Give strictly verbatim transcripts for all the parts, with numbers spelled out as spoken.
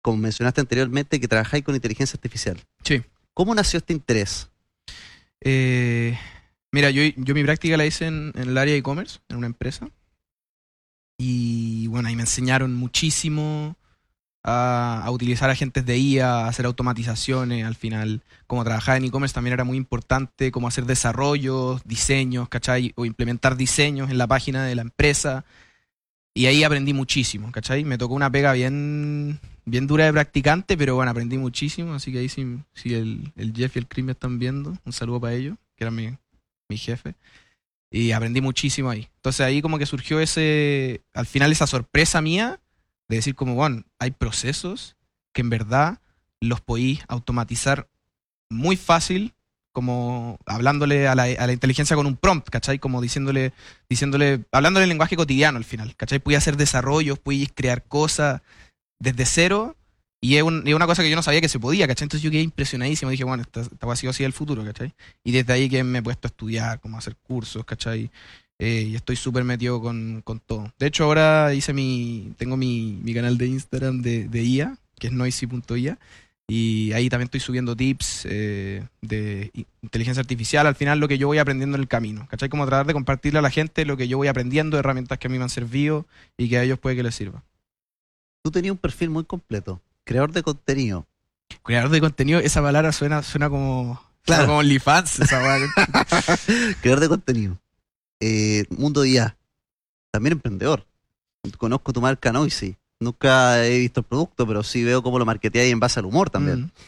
como mencionaste anteriormente, que trabajáis con inteligencia artificial. Sí. ¿Cómo nació este interés? Eh, mira, yo, yo mi práctica la hice en, en el área de e-commerce, en una empresa. Y bueno, ahí me enseñaron muchísimo a, a utilizar agentes de I A, a hacer automatizaciones. Al final, como trabajar en e-commerce también era muy importante, como hacer desarrollos, diseños, ¿cachai? O implementar diseños en la página de la empresa. Y ahí aprendí muchísimo, ¿cachai? Me tocó una pega bien, bien dura de practicante, pero bueno, aprendí muchísimo. Así que ahí sí, sí el, el Jeff y el Chris me están viendo. Un saludo para ellos, que eran mi, mi jefe. Y aprendí muchísimo ahí. Entonces ahí como que surgió ese, al final esa sorpresa mía de decir como, bueno, hay procesos que en verdad los podéis automatizar muy fácil, como hablándole a la, a la inteligencia con un prompt, ¿cachai? Como diciéndole, diciéndole, hablándole en lenguaje cotidiano al final, ¿cachai? Podéis hacer desarrollos, podéis crear cosas desde cero. Y es, un, es una cosa que yo no sabía que se podía, ¿cachai? Entonces yo quedé impresionadísimo. Dije, bueno, esta, esta va a ser así el futuro, ¿cachai? Y desde ahí que me he puesto a estudiar, cómo hacer cursos, ¿cachai? Eh, y estoy súper metido con, con todo. De hecho, ahora hice mi, tengo mi, mi canal de Instagram de, de I A, que es noisy punto i a. Y ahí también estoy subiendo tips eh, de inteligencia artificial. Al final, lo que yo voy aprendiendo en el camino, ¿cachai? Como tratar de compartirle a la gente lo que yo voy aprendiendo, herramientas que a mí me han servido y que a ellos puede que les sirva. Tú tenías un perfil muy completo. Creador de contenido. Creador de contenido, esa palabra suena, suena como, Claro. suena como OnlyFans, esa palabra. Creador de contenido. Eh, mundo de I A. También emprendedor. Conozco tu marca Noisy. Nunca he visto el producto, pero sí veo cómo lo marketeáis en base al humor también. Mm.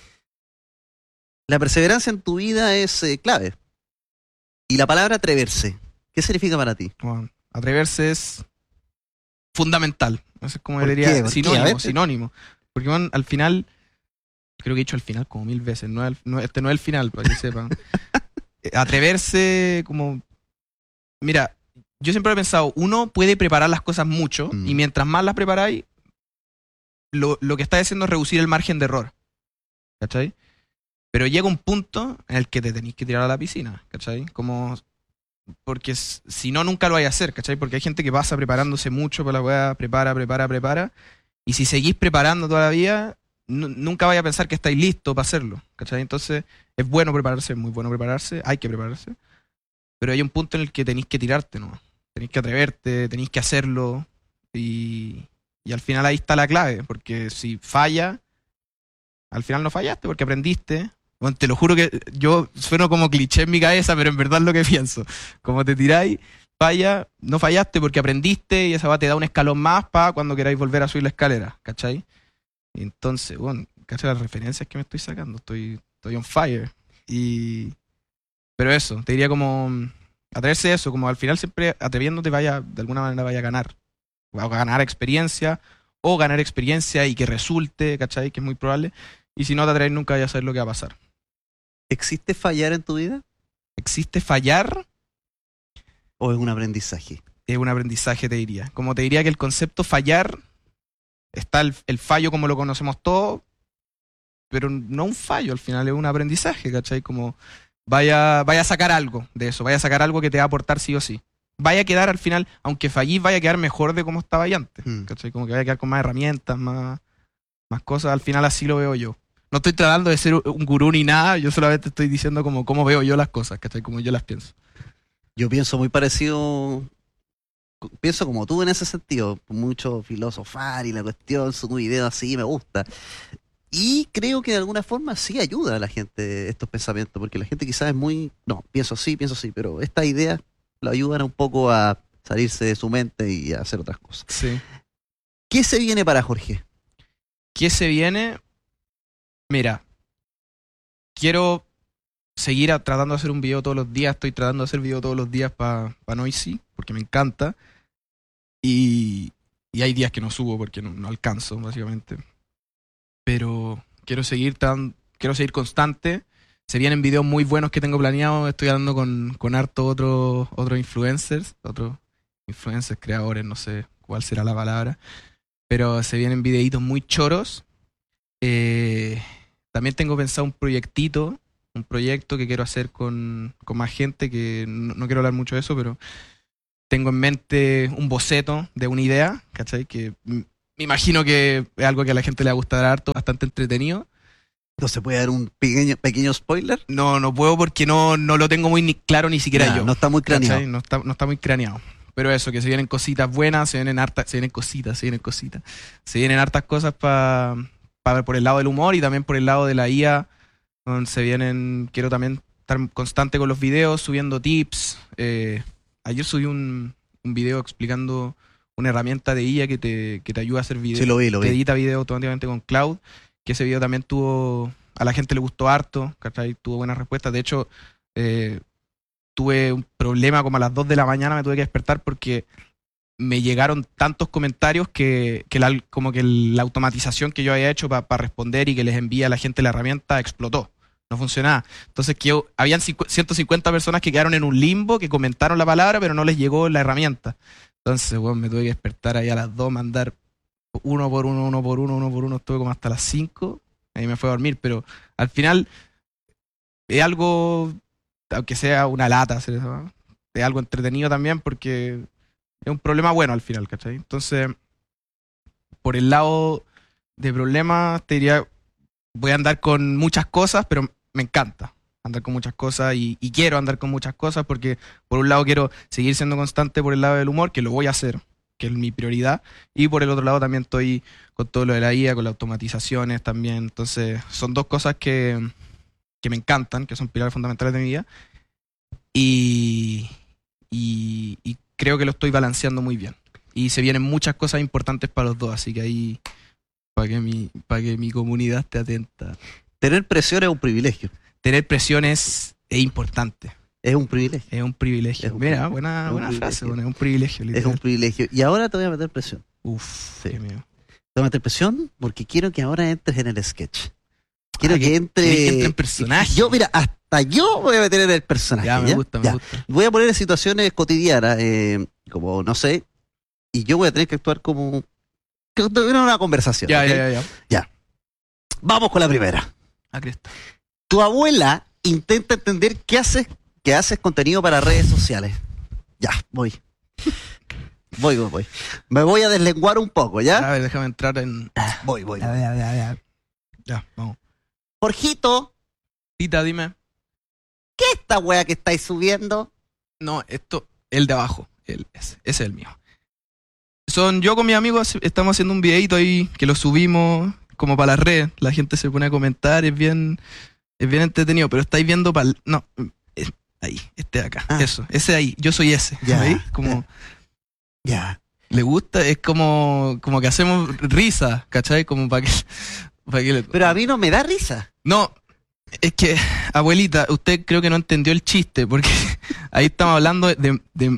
La perseverancia en tu vida es eh, clave. Y la palabra atreverse, ¿qué significa para ti? Bueno, atreverse es fundamental. Eso es como ¿Por diría qué? ¿Por qué? A sinónimo, ver. sinónimo. Porque bueno, al final, creo que he dicho al final como mil veces, no es el- no- este no es el final, para que sepan. Eh, Atreverse como... Mira, yo siempre he pensado, uno puede preparar las cosas mucho Mm. y mientras más las preparáis, lo, lo que estás haciendo es reducir el margen de error. ¿Cachai? Pero llega un punto en el que te tenéis que tirar a la piscina, ¿cachai? Como... Porque s- si no, nunca lo vais a hacer, ¿cachai? Porque hay gente que pasa preparándose mucho para la weá, prepara, prepara, prepara. Y si seguís preparando todavía, nu- nunca vais a pensar que estáis listos para hacerlo, ¿cachai? Entonces, es bueno prepararse, es muy bueno prepararse, hay que prepararse. Pero hay un punto en el que tenéis que tirarte, ¿no? Tenéis que atreverte, tenéis que hacerlo. Y, y al final ahí está la clave, porque si falla, al final no fallaste porque aprendiste. Bueno, te lo juro que yo sueno como cliché en mi cabeza, pero en verdad es lo que pienso. Como te tiráis, falla, no fallaste porque aprendiste y esa va te da un escalón más para cuando queráis volver a subir la escalera, ¿cachai? Y entonces, bueno, ¿cachai las referencias que me estoy sacando? Estoy, estoy on fire. Y... Pero eso, te diría como mm, atreverse a eso, como al final siempre atreviéndote vaya, de alguna manera vaya a ganar. O a ganar experiencia, o ganar experiencia y que resulte, ¿cachai? Que es muy probable. Y si no te atreves nunca vayas a saber lo que va a pasar. ¿Existe fallar en tu vida ¿Existe fallar? o es un aprendizaje? Es un aprendizaje, te diría. Como te diría que el concepto fallar, está el, el fallo como lo conocemos todos, pero no un fallo, al final es un aprendizaje, ¿cachai? Como vaya, vaya a sacar algo de eso, vaya a sacar algo que te va a aportar sí o sí. Vaya a quedar al final, aunque fallís, vaya a quedar mejor de como estaba ahí antes, Mm. ¿cachai? Como que vaya a quedar con más herramientas, más, más cosas, al final así lo veo yo. No estoy tratando de ser un gurú ni nada, yo solamente estoy diciendo como cómo veo yo las cosas, ¿cachai? Como yo las pienso. Yo pienso muy parecido, co- pienso como tú en ese sentido, mucho filosofar y la cuestión, su video así, me gusta. Y creo que de alguna forma sí ayuda a la gente estos pensamientos, porque la gente quizás es muy, no, pienso así, pienso así, pero estas ideas lo ayudan un poco a salirse de su mente y a hacer otras cosas. Sí. ¿Qué se viene para Jorge? ¿Qué se viene? Mira, quiero seguir a- tratando de hacer un video todos los días. Estoy tratando de hacer video todos los días para pa Noisy, porque me encanta. Y, y hay días que no subo porque no, no alcanzo, básicamente. Pero quiero seguir tan, quiero seguir constante. Se vienen videos muy buenos que tengo planeados. Estoy hablando con, con harto otros otros influencers, otros influencers, creadores, no sé cuál será la palabra. Pero se vienen videitos muy choros. Eh, también tengo pensado un proyectito, un proyecto que quiero hacer con, con más gente, que no, no quiero hablar mucho de eso, pero tengo en mente un boceto de una idea, ¿cachai? Que mm, me imagino que es algo que a la gente le va a gustar harto, bastante entretenido. ¿No se puede dar un pequeño, pequeño spoiler? No, no puedo porque no, no lo tengo muy ni claro ni siquiera Ya, yo. no está muy craneado. ¿Cachai? No está, no está muy craneado. Pero eso, que se vienen cositas buenas, se vienen hartas, se vienen cositas, se vienen cositas. Se vienen hartas cosas para pa, por el lado del humor y también por el lado de la I A. Donde se vienen, quiero también estar constante con los videos, subiendo tips. Eh, ayer subí un, un video explicando una herramienta de I A que te, que te ayuda a hacer videos. Sí, lo vi, lo Te vi. edita video automáticamente con Cloud. Que ese video también tuvo, a la gente le gustó harto, ¿cachai? Tuvo buenas respuestas. De hecho, eh, tuve un problema como a las dos de la mañana, me tuve que despertar porque me llegaron tantos comentarios que, que la, como que la automatización que yo había hecho para pa responder y que les envía a la gente la herramienta explotó. No funcionaba. Entonces, que yo, habían ciento cincuenta personas que quedaron en un limbo, que comentaron la palabra, pero no les llegó la herramienta. Entonces, bueno, me tuve que despertar ahí a las dos, mandar uno por uno, uno por uno, uno por uno, estuve como hasta las cinco, ahí me fue a dormir, pero al final es algo, aunque sea una lata hacer eso, ¿no? Es algo entretenido también porque es un problema bueno al final, ¿cachai? Entonces, por el lado de problemas, te diría, voy a andar con muchas cosas, pero me encanta andar con muchas cosas y, y quiero andar con muchas cosas porque por un lado quiero seguir siendo constante por el lado del humor, que lo voy a hacer, que es mi prioridad, y por el otro lado también estoy con todo lo de la I A, con las automatizaciones también. Entonces son dos cosas que, que me encantan, que son pilares fundamentales de mi vida, y, y, y creo que lo estoy balanceando muy bien. Y se vienen muchas cosas importantes para los dos, así que ahí, para que mi, para que mi comunidad esté atenta. Tener presión es un privilegio. Tener presión es, es importante. Es un privilegio. Es un privilegio. Es un Mira, privilegio. buena, Es un buena frase, privilegio. bueno, es un privilegio. Es Literal. un privilegio. Y ahora te voy a meter presión. Uf, Sí. qué miedo. Te voy a meter presión porque quiero que ahora entres en el sketch. Quiero Ah, que, que- entre... que entre en personaje. Yo, mira, hasta yo voy a meter en el personaje. Ya, me ¿ya? gusta, me Ya. gusta. Voy a poner en situaciones cotidianas, eh, como, no sé, y yo voy a tener que actuar como... que tuviera una conversación. Ya, ¿ok? ya, ya, ya. Vamos con la primera. Ah, cresta. Tu abuela intenta entender qué haces, que haces contenido para redes sociales. Ya, voy. Voy, voy, voy. Me voy a deslenguar un poco, ¿ya? A ver, déjame entrar en. Voy, voy. A ver, a ver, a ver. Ya, vamos. Jorgito, Tita, dime. ¿qué es esta wea que estáis subiendo? No, esto, el de abajo. El, ese, ese es el mío. Son yo con mis amigos, estamos haciendo un videito ahí que lo subimos como para las redes. La gente se pone a comentar, es bien, es bien entretenido, pero estáis viendo para. No, es- ahí, este de acá. Ah. Eso, ese de ahí. Yo soy ese. Ya, ¿Veis? Como. Ya. Le gusta, es como, como que hacemos risa, ¿cachai? Como para que, para que le- Pero a mí no me da risa. No, es que, abuelita, usted creo que no entendió el chiste, porque ahí estamos hablando de... de-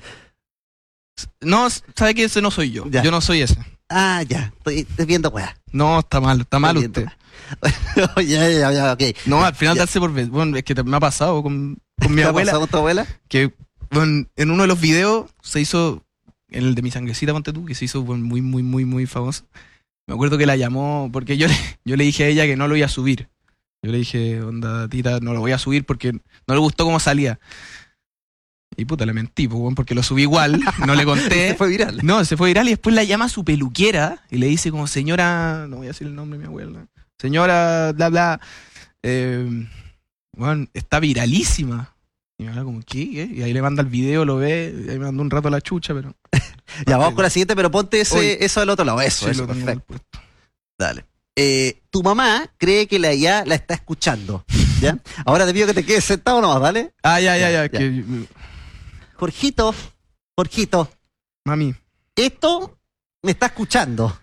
no, ¿sabe qué? Ese no soy yo. Ya. Yo no soy ese. Ah, ya. Estoy, estoy viendo wea. No, está mal, está mal Estoy usted. viendo. ya, ya, ya, ok. No, al final Ya. darse por... ve- Bueno, es que te- me ha pasado con, con mi ¿Qué ha abuela, pasado con tu abuela? que bueno, en uno de los videos se hizo, en el de mi sangrecita, ponte tú, que se hizo bueno, muy, muy, muy, muy famoso. Me acuerdo que la llamó, porque yo le, yo le dije a ella que no lo iba a subir. Yo le dije, onda, tita, no lo voy a subir porque no le gustó cómo salía. Y puta, le mentí, pues, weón, porque lo subí igual, no le conté. Se fue viral. No, se fue viral y después la llama a su peluquera y le dice como, señora, no voy a decir el nombre de mi abuela, señora, bla, bla, eh, bueno, está viralísima. Y me habla como, ¿qué? ¿Qué? Y ahí le manda el video, lo ve, y ahí me mandó un rato a la chucha, pero... Ya, vamos con la siguiente, pero ponte ese, Oye. eso del otro lado. Eso, Sí, eso, lo tengo perfecto. mal puesto. Dale. Eh, tu mamá cree que la I A la está escuchando. ¿Ya? Ahora te pido que te quedes sentado nomás, ¿vale? Ah, ya, ya, ya, Ya. que... Jorgito, Jorgito, Mami, esto me está escuchando.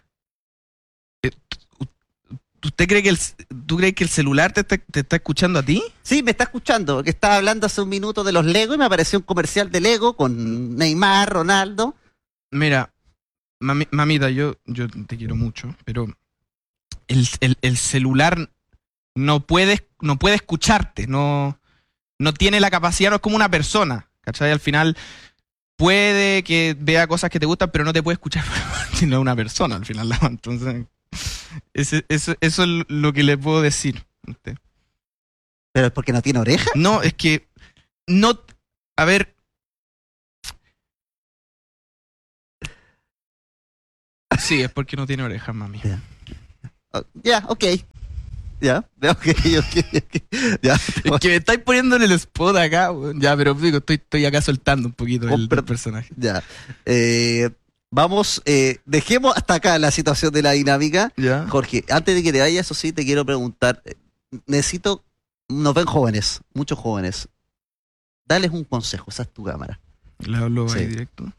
¿usted cree que el, ¿tú crees que el celular te está, te está escuchando a ti? Sí, me está escuchando, porque estaba hablando hace un minuto de los Lego y me apareció un comercial de Lego con Neymar, Ronaldo. Mira, mami- mamita, yo, yo te quiero mucho, pero el, el- el celular no puede, no puede escucharte, no, no tiene la capacidad, no es como una persona, ¿cachai? Al final puede que vea cosas que te gustan, pero no te puede escuchar, si no es una persona, al final. Entonces, ese- eso, eso es lo que le puedo decir. ¿Usted? Pero es porque no tiene oreja. No, es que no, a ver, Sí, es porque no tiene orejas, mami. Ya, oh, yeah, ok. Ya, yeah, ok, ok, ok. Ya. Es que me estáis poniendo en el spot acá, weón. Ya, pero digo, estoy, estoy acá soltando un poquito Oh, el, pero- el personaje. Ya. Eh, vamos, eh, dejemos hasta acá la situación de la dinámica. Ya. Jorge, antes de que te vayas, eso sí, te quiero preguntar. eh, Necesito, nos ven jóvenes, muchos jóvenes. Dales un consejo, esa es tu cámara. Le hablo Sí. ahí directo.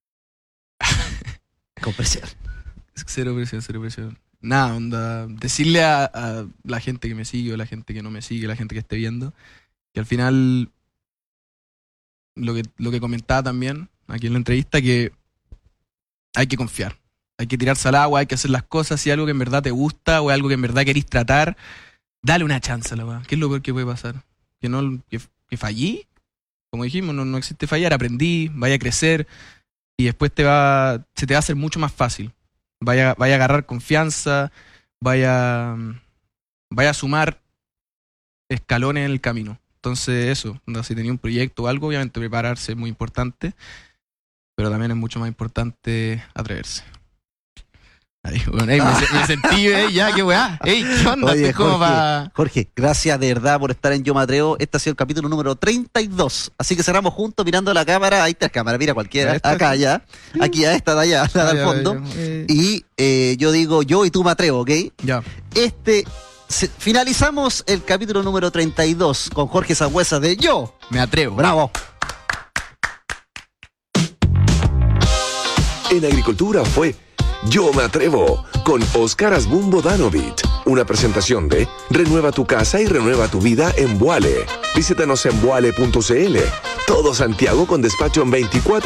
Con presión. Cero presión, cero presión. Nada, onda. Decirle a, a la gente que me sigue o la gente que no me sigue, la gente que esté viendo, que al final lo que, lo que comentaba también aquí en la entrevista, que hay que confiar. Hay que tirarse al agua, hay que hacer las cosas. Si es algo que en verdad te gusta o es algo que en verdad querís tratar, dale una chance a la weá. ¿Qué es lo peor que puede pasar? Que no que, que fallí. Como dijimos, no, no existe fallar. Aprendí, vaya a crecer y después te va, se te va a hacer mucho más fácil. Vaya, vaya a agarrar confianza, vaya, vaya a sumar escalones en el camino. Entonces eso, onda, si tenía un proyecto o algo, obviamente prepararse es muy importante, pero también es mucho más importante atreverse. Ahí, bueno, ey, me, se- me sentí, ey, ya, qué weá. Ey, ¿qué onda? Oye, Estoy como Jorge, pa- Jorge, gracias de verdad por estar en Yo Me Atrevo. Este ha sido el capítulo número treinta y dos. Así que cerramos juntos mirando la cámara. Ahí está la cámara, mira cualquiera. Ahí está. Acá, allá. Aquí, a esta de allá, la del Ya, fondo. ya, eh, Y eh, yo digo yo y tú me atrevo, ¿ok? ya. Este, se- finalizamos el capítulo número treinta y dos con Jorge Sangüesa de Yo. Me atrevo. ¡Bravo! En agricultura fue Yo Me Atrevo con Óscar Asbun Bodanovic. Una presentación de Renueva tu casa y renueva tu vida en Vuale. Visítanos en vuale punto c l. Todo Santiago con despacho en veinticuatro